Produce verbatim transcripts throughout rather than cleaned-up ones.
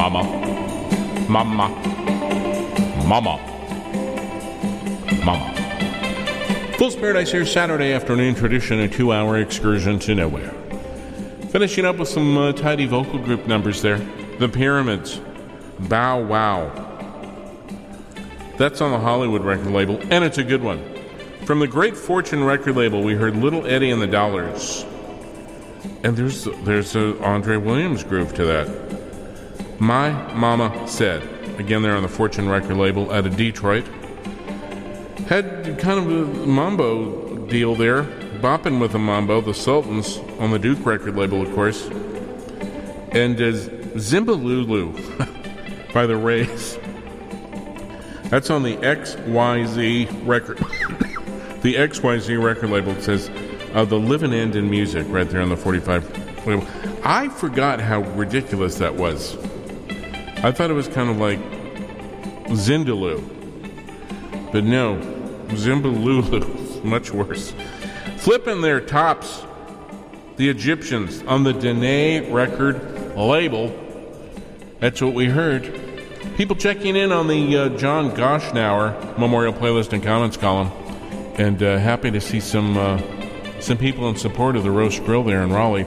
Mama. Mama. Mama. Mama. Fool's Paradise here, Saturday afternoon tradition, a two-hour excursion to nowhere. Finishing up with some uh, tidy vocal group numbers there. The Pyramids. Bow Wow. That's on the Hollywood record label, and it's a good one. From the Great Fortune record label, we heard Little Eddie and the Dollars. And there's there's a Andre Williams groove to that. My Mama Said. Again, they're on the Fortune record label out of Detroit. Had kind of a mambo deal there. Bopping with a mambo, the Sultans, on the Duke record label, of course. And uh, Zimbalulu by the Rays. That's on the X Y Z record. The X Y Z record label. It says uh, the Living End in Music right there on the forty-five label. I forgot how ridiculous that was. I thought it was kind of like Zindaloo. But no, Zimbalulu, much worse. Flipping their tops, the Egyptians on the Dene record label. That's what we heard. People checking in on the uh, John Goshnauer Memorial Playlist and Comments column. And uh, happy to see some uh, some people in support of the Roast Grill there in Raleigh.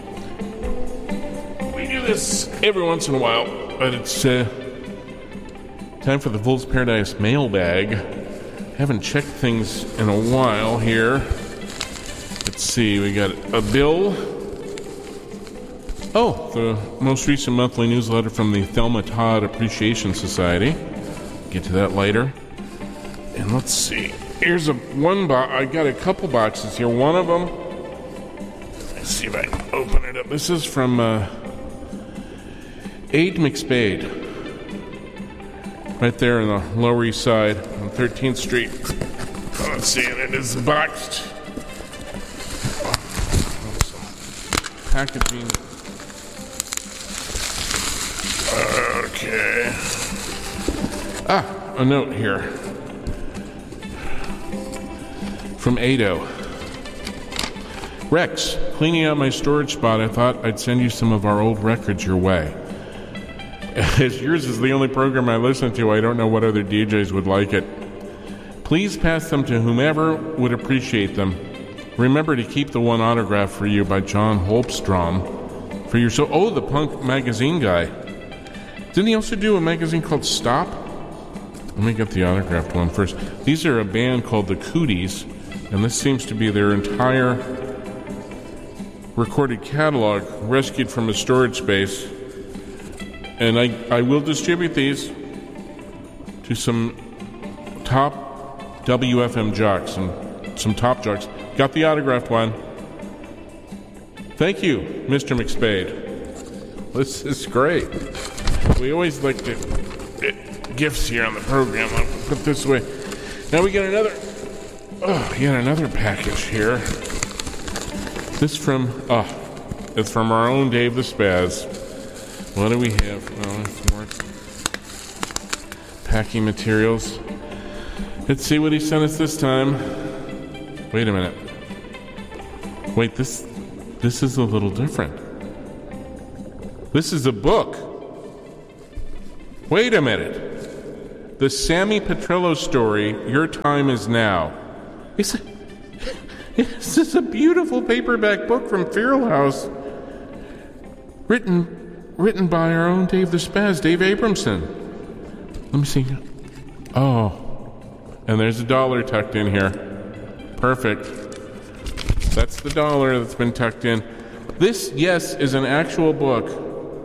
We do this every once in a while, but it's uh, time for the Fool's Paradise mailbag. Haven't checked things in a while here. Let's see, we got a bill. Oh, the most recent monthly newsletter from the Thelma Todd Appreciation Society. Get to that later. And let's see. Here's a one box. I got a couple boxes here. One of them. Let's see if I can open it up. This is from uh, Aid McSpade. Right there on the Lower East Side on thirteenth Street. Oh, let's see. And it is boxed. Packaging. Okay. Ah, a note here. From Ado. Rex, cleaning out my storage spot, I thought I'd send you some of our old records your way. As yours is the only program I listen to, I don't know what other D Js would like it. Please pass them to whomever would appreciate them. Remember to keep the one autograph for you by John Holmstrom. For your so oh, the punk magazine guy. Didn't he also do a magazine called Stop? Let me get the autographed one first. These are a band called the Cooties, and this seems to be their entire recorded catalog rescued from a storage space. And I, I will distribute these to some top W F M jocks and some top jocks. Got the autographed one. Thank you, Mister McSpade. This is great. We always like to get gifts here on the program. I'll put this away. Now we got another. Oh, we got another package here. This from. Oh, it's from our own Dave the Spaz. What do we have? Oh, it's more packing materials. Let's see what he sent us this time. Wait a minute. Wait, this this is a little different. This is a book. Wait a minute. The Sammy Petrillo story, Your Time Is Now. It's a, this is a beautiful paperback book from Feral House. Written written by our own Dave the Spaz, Dave Abramson. Let me see. Oh. And there's a dollar tucked in here. Perfect. That's the dollar that's been tucked in. This, yes, is an actual book.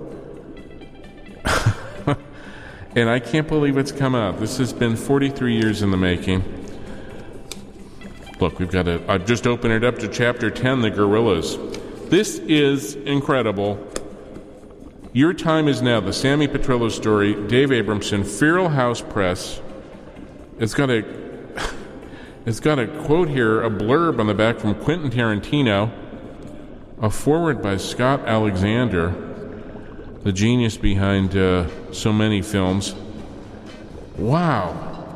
And I can't believe it's come out. This has been forty-three years in the making. Look, we've got to... I've just opened it up to chapter ten, The Gorillas. This is incredible. Your Time Is Now, the Sammy Petrillo story, Dave Abramson, Feral House Press. It's got a... It's got a quote here, a blurb on the back from Quentin Tarantino, a foreword by Scott Alexander, the genius behind uh, so many films. Wow.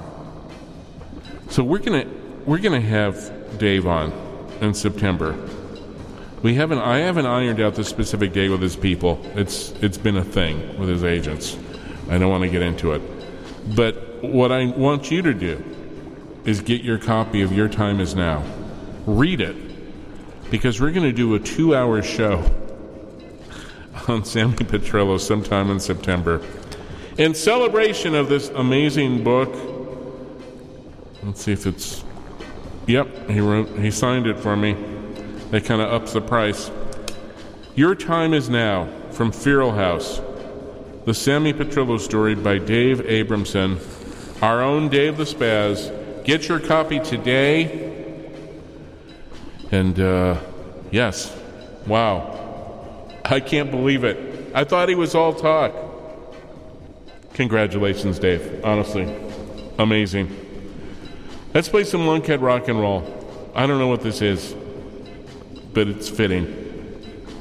So we're gonna we're gonna have Dave on in September. We haven't. I haven't ironed out the specific date with his people. It's it's been a thing with his agents. I don't want to get into it. But what I want you to do is get your copy of Your Time Is Now. Read it, because we're going to do a two-hour show on Sammy Petrillo sometime in September in celebration of this amazing book. Let's see if it's... Yep, he wrote. He signed it for me. That kind of ups the price. Your Time Is Now, from Feral House. The Sammy Petrillo story by Dave Abramson. Our own Dave the Spaz. Get your copy today. And, uh, yes. Wow. I can't believe it. I thought he was all talk. Congratulations, Dave. Honestly. Amazing. Let's play some Lunkhead rock and roll. I don't know what this is, but it's fitting.